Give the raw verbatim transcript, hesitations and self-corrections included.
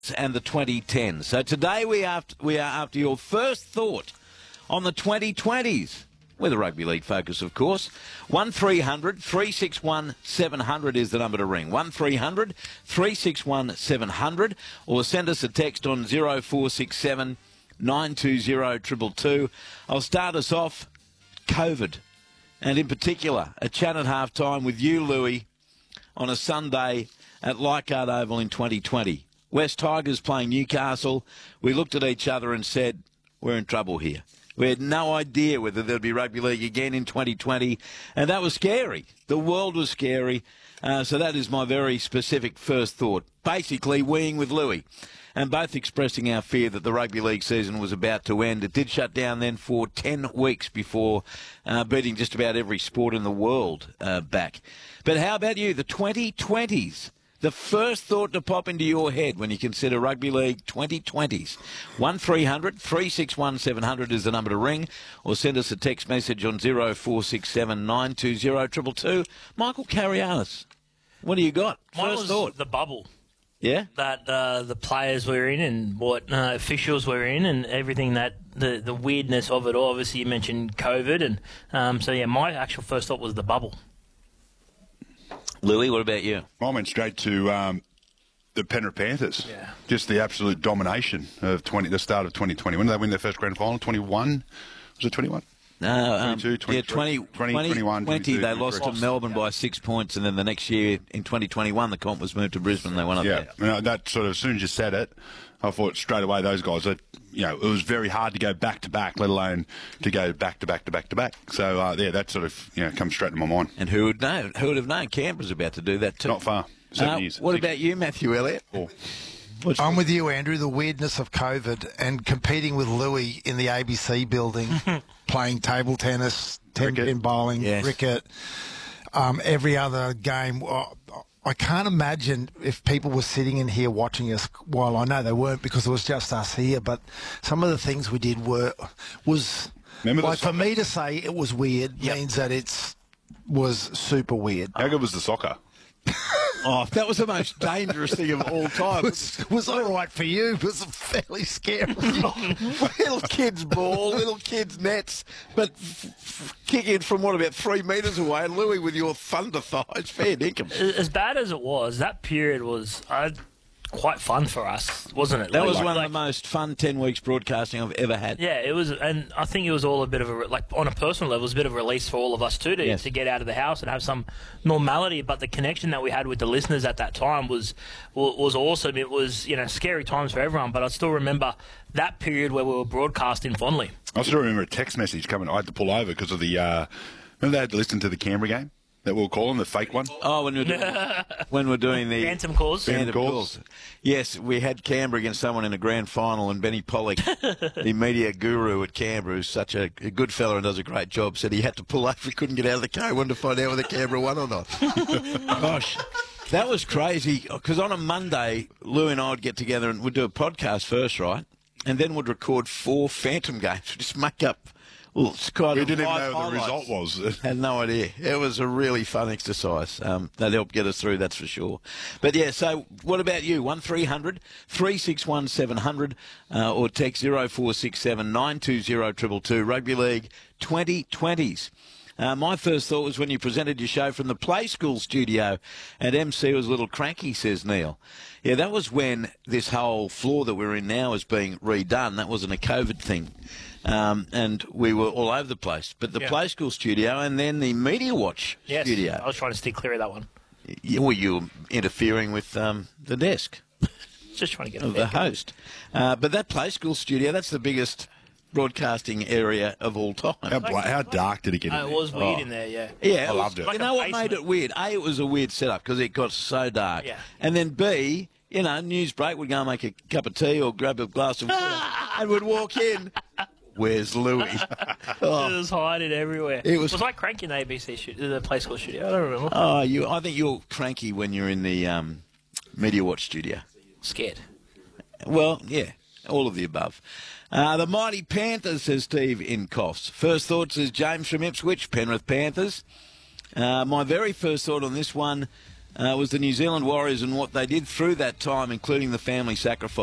and the twenty tens. So today we are, we are after your first thought on the twenty twenties. With a rugby league focus, of course. one three hundred three six one seven hundred is the number to ring. one three hundred three six one seven hundred, or send us a text on zero four six seven nine two zero two two two. I'll start us off, COVID, and in particular, a chat at half-time with you, Louis, on a Sunday at Leichhardt Oval in twenty twenty. West Tigers playing Newcastle. We looked at each other and said, we're in trouble here. We had no idea whether there'd be rugby league again in twenty twenty, and that was scary. The world was scary, uh, so that is my very specific first thought. Basically, weeing with Louis, and both expressing our fear that the rugby league season was about to end. It did shut down then for ten weeks before uh, beating just about every sport in the world uh, back. But how about you, the twenty twenties? The first thought to pop into your head when you consider Rugby League twenty twenties. one three hundred three six one seven hundred is the number to ring, or send us a text message on zero four six seven nine two zero two two two. Michael Carrialis, what do you got? Mine First was thought. the bubble Yeah? that uh, the players were in and what uh, officials were in and everything that the, the weirdness of it all. Obviously, you mentioned COVID. and um, So, yeah, my actual first thought was the bubble. Louis, what about you? I went straight to um, the Penrith Panthers. Yeah. Just the absolute domination of twenty, the start of twenty twenty. When did they win their first grand final? twenty-one? Was it twenty-one? No, um, twenty-two, yeah, twenty, twenty, twenty, twenty-one, twenty, they twenty-two, lost to Melbourne by six points, and then the next year, in twenty twenty-one, the comp was moved to Brisbane. They won up Yeah, there. you know, that sort of, as soon as you said it, I thought straight away those guys, that, you know, it was very hard to go back to back, let alone to go back to back to back to back. So, uh, yeah, that sort of, you know, comes straight to my mind. And who would know? Who would have known? Canberra's about to do that too. Not far. Seven Uh, years. What Six- about you, Matthew Elliott? Four. What's I'm with you, Andrew. The weirdness of COVID and competing with Louis in the A B C building, playing table tennis, ten Cricket. pin bowling, Yes. cricket, um, every other game. Uh, I can't imagine if people were sitting in here watching us. While I know they weren't because it was just us here, but some of the things we did were was Remember the like for soccer? me to say it was weird means that it's was super weird. How good was the soccer? Oh, that was the most dangerous thing of all time. It was, was all right for you. It was fairly scary. Little kids' ball, little kids' nets, but f- f- kicking from, what, about three metres away, and Louis with your thunder thighs, fair dinkum. As bad as it was, that period was uh, quite fun for us, wasn't it? That was Like- one like- of the most fun ten weeks broadcasting I've ever had. Yeah, it was, and I think it was all a bit of a, like, on a personal level, it was a bit of a release for all of us too, to, Yes. to get out of the house and have some normality. But the connection that we had with the listeners at that time was was awesome. It was, you know, scary times for everyone, but I still remember that period where we were broadcasting fondly. I still remember a text message coming. I had to pull over because of the. Uh, remember they had to listen to the Canberra game that we'll call them the fake one. Oh, when we're doing, when we're doing the Phantom calls. Phantom calls. calls. Yes, we had Canberra against someone in a grand final, and Benny Pollock, the media guru at Canberra, who's such a, a good fella and does a great job, said he had to pull over. He couldn't get out of the car. He wanted to find out whether Canberra won or not. Gosh, that was crazy. Because on a Monday, Lou and I would get together and we'd do a podcast first, right? And then we'd record four Phantom games. We'd just make up. Well, it's kind We of didn't even live know the highlights. result was. Had no idea. It was a really fun exercise. Um, that helped get us through, that's for sure. But yeah, so what about you? one three hundred three six one seven hundred uh, or text zero four six seven nine two zero two two two. Rugby League twenty twenties. Uh, my first thought was when you presented your show from the Play School studio, and M C was a little cranky, says Neil. Yeah, that was when this whole floor that we're in now is being redone. That wasn't a COVID thing. Um, and we were all over the place. But the Yeah. Play School studio and then the Media Watch Yes, studio. I was trying to steer clear of that one. You, well, you were interfering with um, the desk Just trying to get of a the bit. host. Uh, but that Play School studio, that's the biggest broadcasting area of all time. How, bla- how dark did it get? in Uh, it there? was weird Oh. in there, yeah. Yeah, I was- loved it. You Like know a what made basement. it weird? A, it was a weird setup because it got so dark. Yeah. And then B, you know, news break, we'd go and make a cup of tea or grab a glass of water and we'd walk in. Where's Louis? Oh. It was hiding everywhere. It was- was I cranky in the A B C studio, the Play School studio? I don't remember. Oh, you! I think you're cranky when you're in the um, Media Watch studio. Scared. Well, yeah, all of the above. Uh, the mighty Panthers, says Steve in Coffs. First thoughts is James from Ipswich, Penrith Panthers. Uh, my very first thought on this one, uh, was the New Zealand Warriors and what they did through that time, including the family sacrifice.